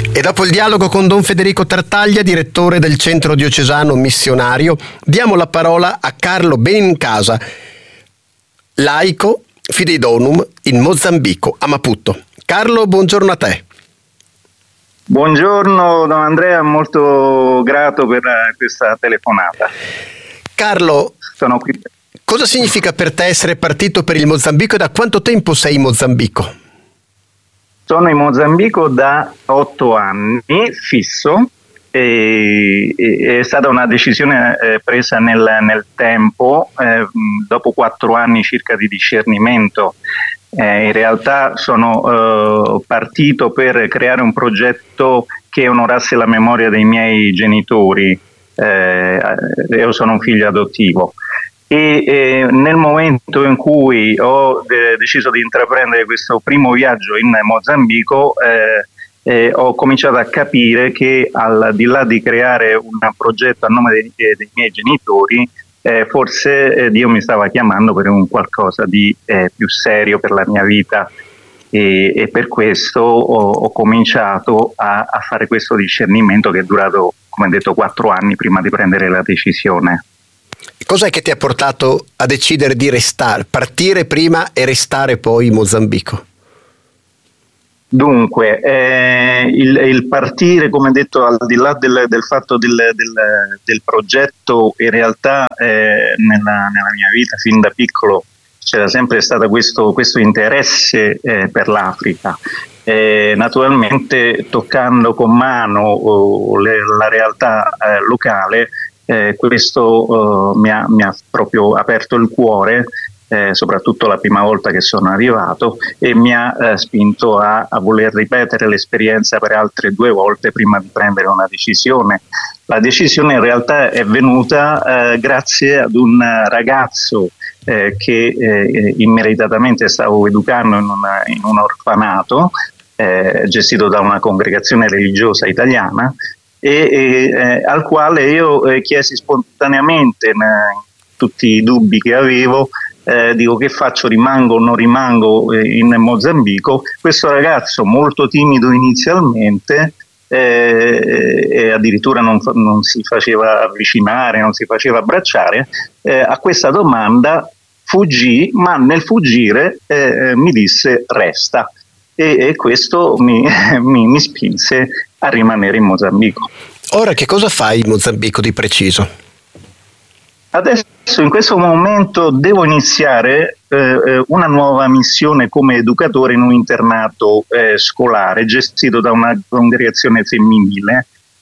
E dopo il dialogo con Don Federico Tartaglia, direttore del Centro Diocesano Missionario, diamo la parola a Carlo Benincasa, laico Fidei Donum in Mozambico, a Maputo. Carlo, buongiorno a te. Buongiorno Don Andrea, molto grato per questa telefonata. Carlo, sono qui. Cosa significa per te essere partito per il Mozambico e da quanto tempo sei in Mozambico? Sono in Mozambico da 8 anni, fisso, e è stata una decisione presa nel tempo, dopo 4 anni circa di discernimento. In realtà sono partito per creare un progetto che onorasse la memoria dei miei genitori. Io sono un figlio adottivo e nel momento in cui ho deciso di intraprendere questo primo viaggio in Mozambico ho cominciato a capire che al di là di creare un progetto a nome dei miei genitori, forse Dio mi stava chiamando per un qualcosa di più serio per la mia vita e per questo ho cominciato a fare questo discernimento che è durato, come detto, 4 anni prima di prendere la decisione. Cos'è che ti ha portato a decidere di partire prima e restare poi in Mozambico? Dunque, il partire, come detto, al di là del fatto del progetto, in realtà nella mia vita fin da piccolo c'era sempre stato questo interesse per l'Africa. Naturalmente toccando con mano la realtà locale, questo mi ha proprio aperto il cuore, soprattutto la prima volta che sono arrivato, e mi ha spinto a voler ripetere l'esperienza per altre 2 volte prima di prendere una decisione. La decisione in realtà è venuta grazie ad un ragazzo che immeritatamente stavo educando in un orfanato gestito da una congregazione religiosa italiana e al quale io chiesi spontaneamente, in tutti i dubbi che avevo, dico: che faccio, rimango o non rimango in Mozambico? Questo ragazzo, molto timido inizialmente, e addirittura non si faceva avvicinare, non si faceva abbracciare, a questa domanda fuggì, ma nel fuggire mi disse: resta, e questo mi spinse a rimanere in Mozambico. Ora che cosa fai in Mozambico di preciso? Adesso in questo momento devo iniziare una nuova missione come educatore in un internato scolare gestito da una congregazione femminile.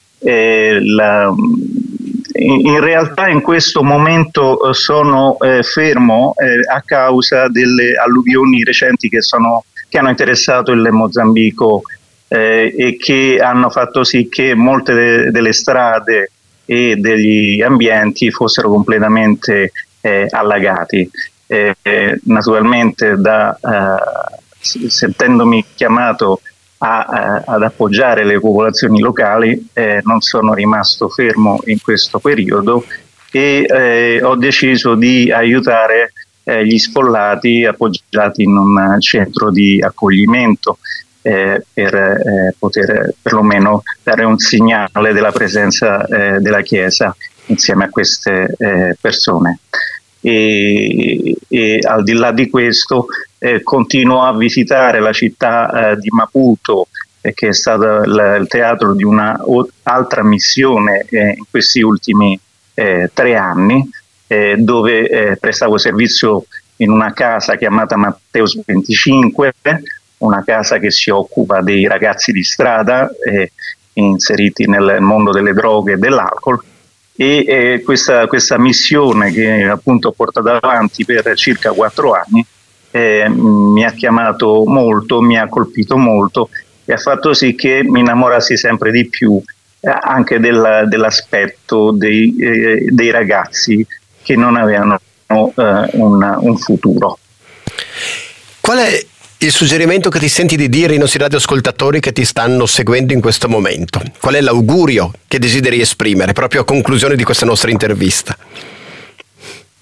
In realtà in questo momento sono fermo a causa delle alluvioni recenti che hanno interessato il Mozambico e che hanno fatto sì che molte delle strade e degli ambienti fossero completamente allagati. Naturalmente, sentendomi chiamato ad appoggiare le popolazioni locali, non sono rimasto fermo in questo periodo e ho deciso di aiutare gli sfollati appoggiati in un centro di accoglimento per poter perlomeno dare un segnale della presenza della Chiesa insieme a queste persone. E al di là di questo continuo a visitare la città di Maputo, che è stata il teatro di un'altra missione in questi ultimi 3 anni, dove prestavo servizio in una casa chiamata Matteus 25, una casa che si occupa dei ragazzi di strada inseriti nel mondo delle droghe e dell'alcol, e questa missione che appunto ho portato avanti per circa 4 anni mi ha chiamato molto, mi ha colpito molto e ha fatto sì che mi innamorassi sempre di più anche dell'aspetto dei ragazzi che non avevano un futuro. Qual è il suggerimento che ti senti di dire ai nostri radioascoltatori che ti stanno seguendo in questo momento? Qual è l'augurio che desideri esprimere proprio a conclusione di questa nostra intervista?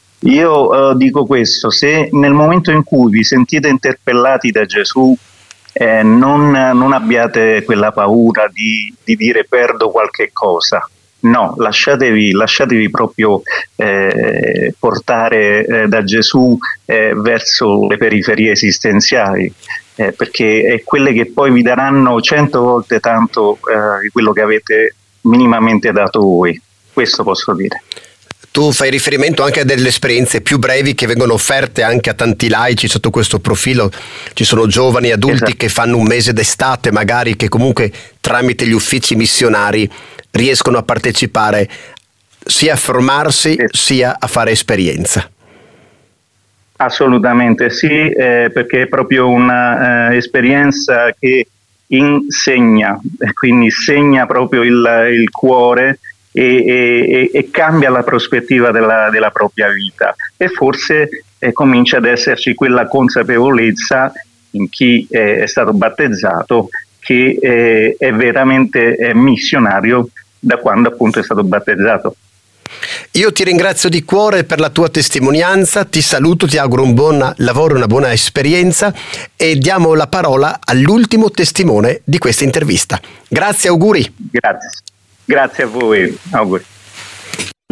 Io dico questo: se nel momento in cui vi sentite interpellati da Gesù, non abbiate quella paura di dire perdo qualche cosa. No, lasciatevi proprio portare da Gesù verso le periferie esistenziali, perché è quelle che poi vi daranno 100 volte tanto di quello che avete minimamente dato voi. Questo posso dire. Tu fai riferimento anche a delle esperienze più brevi che vengono offerte anche a tanti laici sotto questo profilo. Ci sono giovani adulti, esatto, che fanno un mese d'estate magari, che comunque tramite gli uffici missionari riescono a partecipare sia a formarsi sia a fare esperienza. Assolutamente sì, perché è proprio una esperienza che insegna, quindi segna proprio il cuore e cambia la prospettiva della propria vita, e forse comincia ad esserci quella consapevolezza in chi è stato battezzato che è veramente missionario da quando appunto è stato battezzato. Io ti ringrazio di cuore per la tua testimonianza, ti saluto, ti auguro un buon lavoro, una buona esperienza, e diamo la parola all'ultimo testimone di questa intervista. Grazie, auguri. Grazie a voi, auguri.